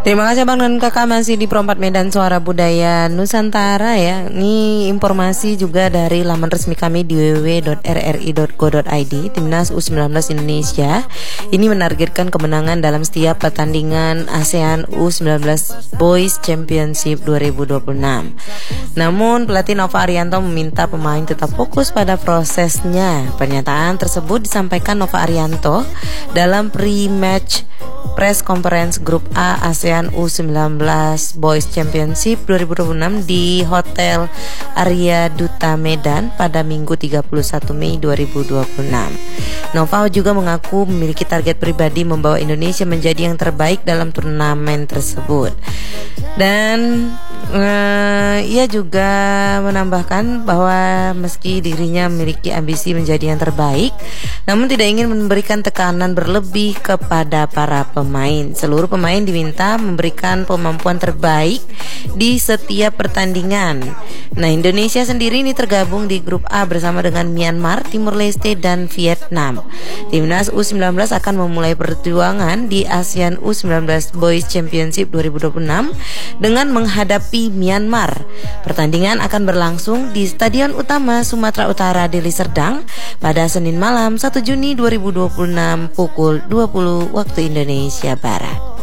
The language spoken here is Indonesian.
Terima kasih Bang dan Kakak, masih di Perempat Medan Suara Budaya Nusantara ya. Ini informasi juga dari laman resmi kami di www.rri.go.id. Timnas U19 Indonesia ini menargetkan kemenangan dalam setiap pertandingan ASEAN U19 Boys Championship 2026. Namun pelatih Nova Arianto meminta pemain tetap fokus pada prosesnya. Pernyataan tersebut disampaikan Nova Arianto dalam pre-match press conference Grup A ASEAN U19 Boys Championship 2026 di Hotel Arya Duta Medan pada Minggu 31 Mei 2026. Nova juga mengaku memiliki target pribadi membawa Indonesia menjadi yang terbaik dalam turnamen tersebut. Dan ia juga menambahkan bahwa meski dirinya memiliki ambisi menjadi yang terbaik, namun tidak ingin memberikan tekanan berlebih kepada para pemain. Seluruh pemain diminta memberikan kemampuan terbaik di setiap pertandingan. Nah, Indonesia sendiri ini tergabung di grup A bersama dengan Myanmar, Timur Leste, dan Vietnam. Timnas U19 akan memulai perjuangan di ASEAN U19 Boys Championship 2026 dengan menghadapi Myanmar. Pertandingan akan berlangsung di Stadion Utama Sumatera Utara Deli Serdang pada Senin malam 1 Juni 2026 pukul 20 waktu Indonesia Barat.